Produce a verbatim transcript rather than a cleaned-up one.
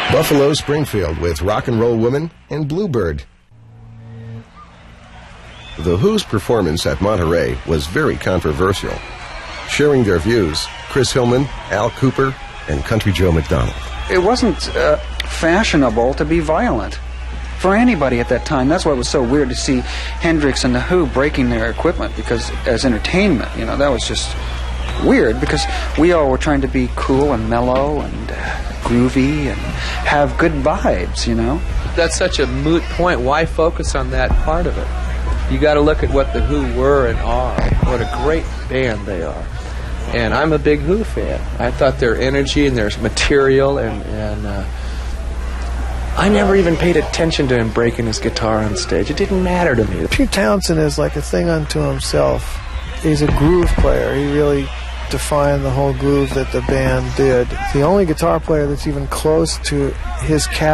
Buffalo Springfield with Rock and Roll Woman and Bluebird. The Who's performance at Monterey was very controversial. Sharing their views, Chris Hillman, Al Cooper, and Country Joe McDonald. It wasn't uh, fashionable to be violent for anybody at that time. That's why it was so weird to see Hendrix and the Who breaking their equipment, because as entertainment, you know, that was just weird, because we all were trying to be cool and mellow and uh, groovy and have good vibes, you know. That's such a moot point. Why focus on that part of it? You got to look at what the Who were and are. What a great band they are. And I'm a big Who fan. I thought their energy and their material, and, and uh, I never even paid attention to him breaking his guitar on stage. It didn't matter to me. Pete Townsend is like a thing unto himself. He's a groove player. He really defined the whole groove that the band did. The only guitar player that's even close to his cat